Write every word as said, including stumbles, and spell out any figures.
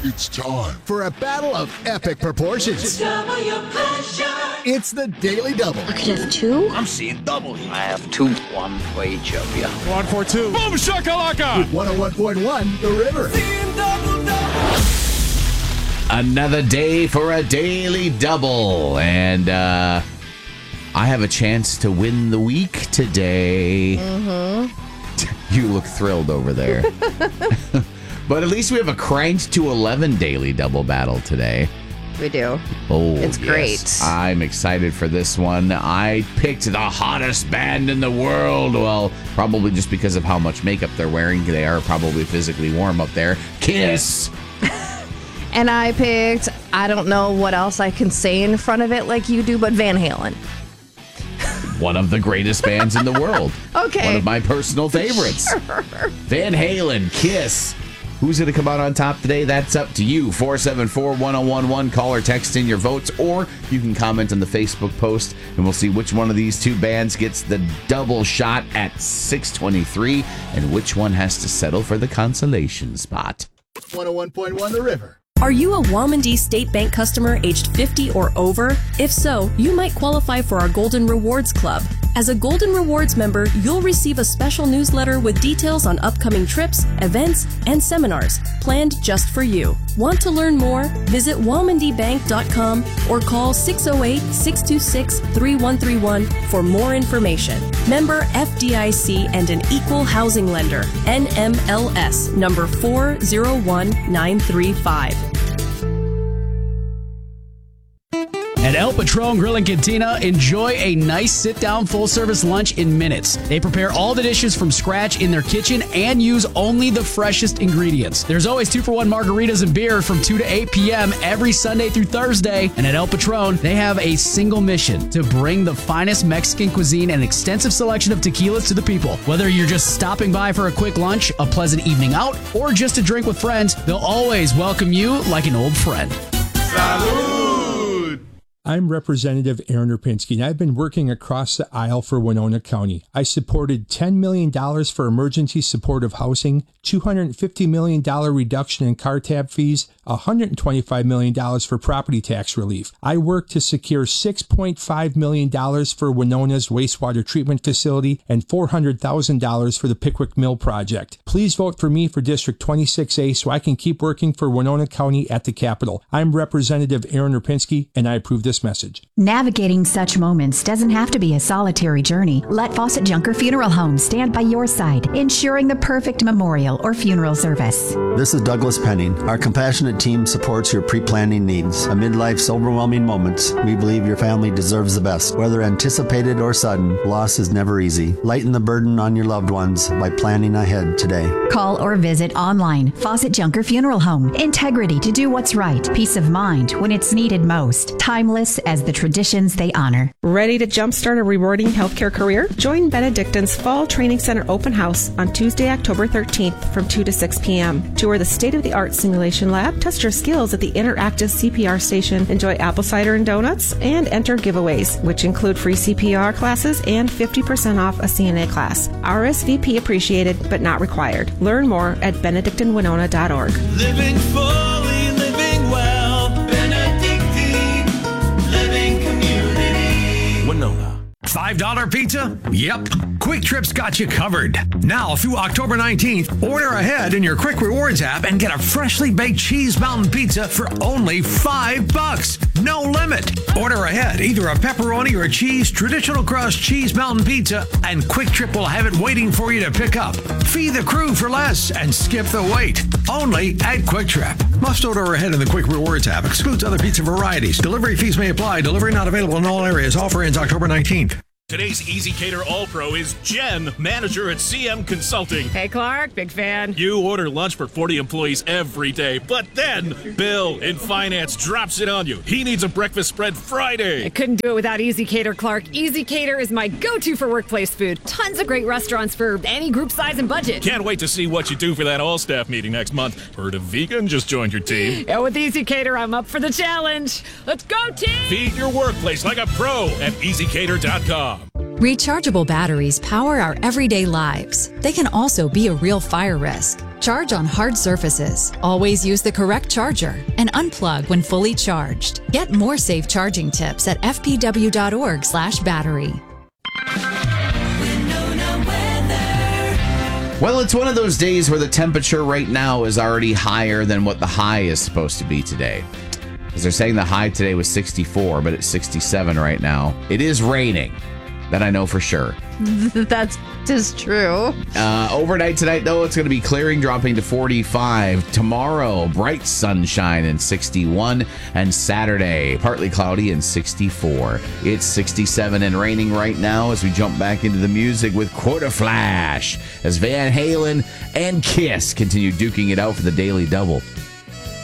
It's time for a battle of epic proportions. Double your pleasure. It's the Daily Double. I could have two. I'm seeing double here. I have two. One for each of you. One for two. Boom shakalaka! With one oh one point one, The River. Seeing double, double. Another day for a Daily Double. And uh, I have a chance to win the week today. Mm-hmm. You look thrilled over there. But at least we have a cranked to eleven Daily Double battle today. We do. Oh, it's yes. great. I'm excited for this one. I picked the hottest band in the world. Well, probably just because of how much makeup they're wearing. They are probably physically warm up there. Kiss. And I picked, I don't know what else I can say in front of it like you do, but Van Halen. One of the greatest bands in the world. Okay. One of my personal favorites. Sure. Van Halen, Kiss. Who's going to come out on top today? That's up to you. four seven four, one oh one one. Call or text in your votes, or you can comment on the Facebook post, and we'll see which one of these two bands gets the double shot at six twenty-three, and which one has to settle for the consolation spot. one oh one point one, The River. Are you a Womandee State Bank customer aged fifty or over? If so, you might qualify for our Golden Rewards Club. As a Golden Rewards member, you'll receive a special newsletter with details on upcoming trips, events, and seminars planned just for you. Want to learn more? Visit womandee bank dot com or call six oh eight, six two six, three one three one for more information. Member F D I C and an equal housing lender. N M L S number four zero one nine three five. At El Patron Grill and Cantina, enjoy a nice sit-down full-service lunch in minutes. They prepare all the dishes from scratch in their kitchen and use only the freshest ingredients. There's always two-for-one margaritas and beer from two to eight p.m. every Sunday through Thursday. And at El Patron, they have a single mission: to bring the finest Mexican cuisine and extensive selection of tequilas to the people. Whether you're just stopping by for a quick lunch, a pleasant evening out, or just a drink with friends, they'll always welcome you like an old friend. Salud! I'm Representative Aaron Rapinski, and I've been working across the aisle for Winona County. I supported ten million dollars for emergency supportive housing, two hundred fifty million dollars reduction in car tab fees, one hundred twenty-five million dollars for property tax relief. I worked to secure six point five million dollars for Winona's wastewater treatment facility and four hundred thousand dollars for the Pickwick Mill project. Please vote for me for District twenty-six A so I can keep working for Winona County at the Capitol. I'm Representative Aaron Rapinski, and I approve this message. Navigating such moments doesn't have to be a solitary journey. Let Fawcett Junker Funeral Home stand by your side, ensuring the perfect memorial or funeral service. This is Douglas Penning. Our compassionate team supports your pre-planning needs. Amid life's overwhelming moments, we believe your family deserves the best. Whether anticipated or sudden, loss is never easy. Lighten the burden on your loved ones by planning ahead today. Call or visit online. Fawcett Junker Funeral Home. Integrity to do what's right. Peace of mind when it's needed most. Timeless as the traditions they honor. Ready to jumpstart a rewarding healthcare career? Join Benedictine's Fall Training Center Open House on Tuesday, October thirteenth from two to six p.m. Tour the state-of-the-art simulation lab, test your skills at the interactive C P R station, enjoy apple cider and donuts, and enter giveaways, which include free C P R classes and fifty percent off a C N A class. R S V P appreciated, but not required. Learn more at benedictine winona dot org. Living fully, living well. Benedictine Living Community. Winona. five dollar pizza? Yep. Quick Trip's got you covered. Now through October nineteenth, order ahead in your Quick Rewards app and get a freshly baked cheese mountain pizza for only five bucks. No limit. Order ahead either a pepperoni or a cheese traditional crust cheese mountain pizza, and Quick Trip will have it waiting for you to pick up. Feed the crew for less and skip the wait. Only at Quick Trip. Must order ahead in the Quick Rewards app. Excludes other pizza varieties. Delivery fees may apply. Delivery not available in all areas. Offer ends October nineteenth. Today's EasyCater All-Pro is Jen, manager at C M Consulting. Hey, Clark, big fan. You order lunch for forty employees every day, but then Bill in finance drops it on you. He needs a breakfast spread Friday. I couldn't do it without EasyCater, Clark. EasyCater is my go-to for workplace food. Tons of great restaurants for any group size and budget. Can't wait to see what you do for that all-staff meeting next month. Heard a vegan just joined your team. Yeah, with EasyCater, I'm up for the challenge. Let's go, team! Feed your workplace like a pro at easy cater dot com. Rechargeable batteries power our everyday lives. They can also be a real fire risk. charge on hard surfaces. Always use the correct charger and unplug when fully charged. Get more safe charging tips at f p w dot org slash battery. Well, it's one of those days where the temperature right now is already higher than what the high is supposed to be today. Because they're saying the high today was sixty-four, but it's sixty-seven right now. It is raining. That I know for sure. That's just true. Uh, overnight tonight, though, it's going to be clearing, dropping to forty-five. Tomorrow, bright sunshine and sixty-one. And Saturday, partly cloudy and sixty-four. It's sixty-seven and raining right now as we jump back into the music with Quarter Flash as Van Halen and Kiss continue duking it out for the Daily Double.